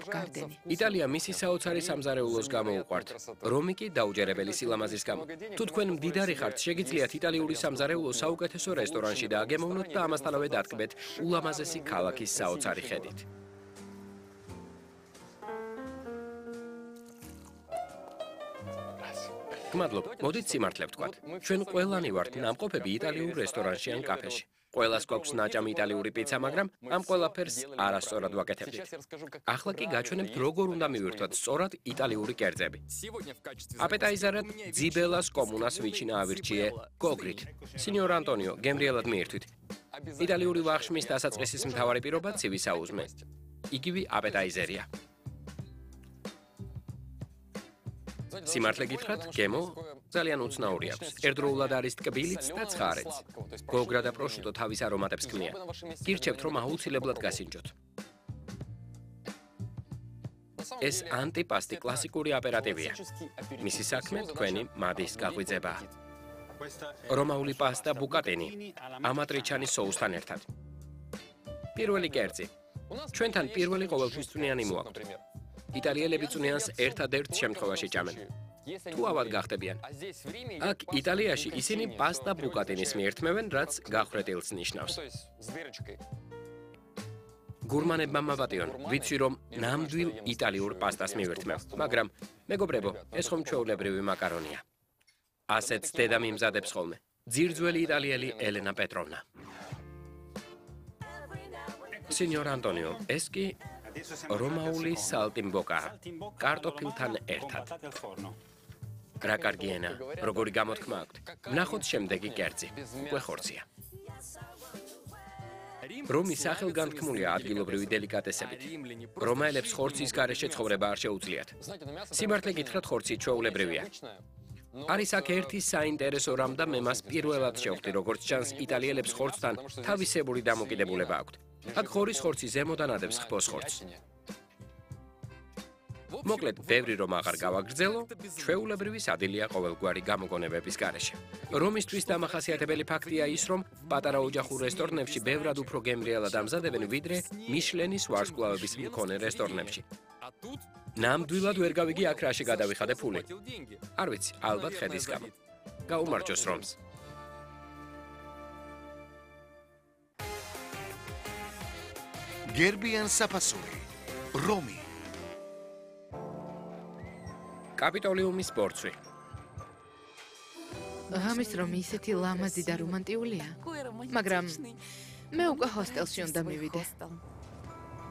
გარდენი. იტალია მისი საოცარი სამზარეულოს გამო უყვართ. რომი კი დაუჯერებელი სილამაზის გამო. თუ თქვენ მდიდარი ხართ, შეგიძლიათ იტალიური სამზარეულო საუკეთესო რესტორანში დააგემოვნოთ და ამასთანავე დატკბეთ ულამაზესი ქალაქის საოცარი ხედით. გმადლობ, მოდით სიმართლე ვთქვათ. ჩვენ ყველანი ვართ ნამყოფები იტალიურ რესტორანში ან კაფეში. ყველას გვაქვს ნაჭამი იტალიური პიცა, მაგრამ ამ ყველაფერს არასწორად ვაკეთებდით. ახლა კი გაჩვენებთ, როგორ უნდა მივირთვათ სწორად იტალიური კერძები. აპეტაიზერად ძიბელას კომუნას ვიჩინა ავირჩიე გოგრით. სინიორ ანტონიო, გემრიელად მიირთვით. იტალიური ვახშმის დასაწყისის მთავარი პირობა ცივი საუზმე. იგივე აპეტაიზერია. სიმართლე გითხრათ, გემო ძალიან უცნაური აქვს. ერთდროულად არის ტკბილიც და ცხარეც. გოგრა და პროშუტო თავის არომატებს ქმნიან. გირჩევთ, რომ აუცილებლად გასინჯოთ. ეს ანტიპასტი კლასიკური აპერატივია. მისი საქმე თქვენი მადის გაღვიძებაა. რომაული პასტა ბუკატინი, ამატრიჩანის соуსთან ერთად. პირველი კერძი. ჩვენთან პირველი ყოველთვის წვნიანი მოაქვთ. იტალიელები წვნიანს ერთადერთ შემთხვევაში ჭამენ. თუ ავად გახდებიან. აქ იტალიაში ისინი პასტა ბუკატინის მიერთმევენ, რაც გახრეტილს ნიშნავს. გურმანებმა მაპატიონ, ვიცი რომ ნამდვილ იტალიურ პასტას მივერთმევ, მაგრამ მეგობრებო, ეს ხომ ჩვეულებრივი მაკარონია. ასეც დედა მიმზადებს ხოლმე. ძირძველი იტალიელი ელენა პეტროვნა. სინიორ ანტონიო, ეს კი რომაული სალტიმბოკა, კარტოფილთან ერთად. რა კარგი ენა, როგორი გამოთქმა აქვთ. ვნახოთ შემდეგი კერძი, უკვე ხორცია. რომი სახელგანთქმულია ადგილობრივი დელიკატესებით. რომაელებს ხორცის გარეშე ცხოვრება არ შეუძლიათ. სიმართლე გითხრათ, ხორცი ჩვეულებრივია. არის აქ ერთი საინტერესო რამ და მე მას პირველად შევხვდი, როგორც ჩანს, იტალიელებს ხორცთან თავისებური დამოკიდებულება აქვთ. აქ ხორის ხორცი ზემოდან ადევს ხბოს ხორცს. მოკლედ, ბევრი რომ აღარ გავაგრძელო, ჩვეულებრივი სადილია ყოველგვარი გამოგონებების გარეშე. რომისთვის დამახასიათებელი ფაქტია ის, რომ პატარა ოჯახურ რესტორნებში ბევრად უფრო გემრიელად ამზადებენ, ვიდრე მიშლენის ვარსკვლავების მქონე რესტორნებში. ნამდვილად ვერ გავიგი აქ რაში გადავიხადე ფული. არ ვიცი, ალბათ ხედის გამო. გაუმარჯოს რომს. გერბიან საფასური, რომი. კაპიტოლიუმის ბორცვი. ამის რომ ისეთი ლამაზი და რომანტიულია, მაგრამ მე უკვე ჰოსტელში უნდა მივიდე.